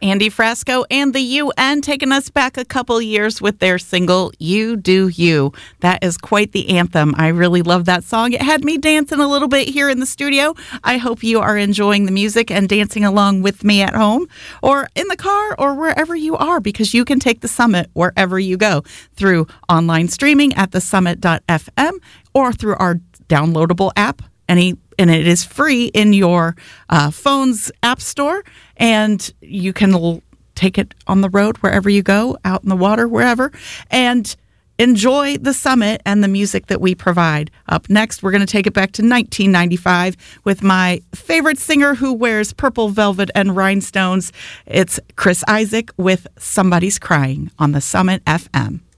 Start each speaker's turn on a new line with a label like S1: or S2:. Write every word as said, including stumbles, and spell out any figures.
S1: Andy Frasco and the U N taking us back a couple years with their single, You Do You. That is quite the anthem. I really love that song. It had me dancing a little bit here in the studio. I hope you are enjoying the music and dancing along with me at home or in the car or wherever you are, because you can take the Summit wherever you go through online streaming at the summit dot f m or through our downloadable app. Any and it is free in your uh, phone's app store, and you can l- take it on the road wherever you go, out in the water, wherever, and enjoy the Summit and the music that we provide. Up next, we're going to take it back to nineteen ninety-five with my favorite singer who wears purple velvet and rhinestones. It's Chris Isaak with Somebody's Crying on the Summit F M.